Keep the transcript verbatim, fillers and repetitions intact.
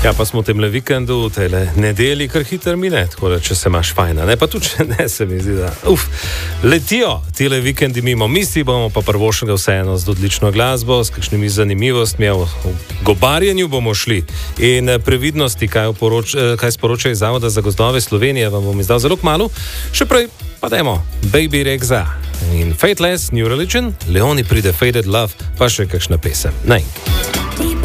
Ja, pa smo v tem le vikendu, v tej nedeli, kar hiter mine, tako da če se imaš fajna. Ne, pa tudi če ne, se mi zdi, da uf, letijo ti le vikendi mimo. Mi si bomo pa prvošnega vseeno z odlično glasbo, s kakšnimi zanimivostmi, v gobarjenju bomo šli. In previdnosti, kaj, oporoč, kaj sporoča iz Zavoda za gozdove Slovenije, vam bom izdal zelo kmalu. Še prej pa dajmo Baby Rexha in Fateless, New Religion, Leoni pride Faded Love, pa še kakšna pesem. Naj.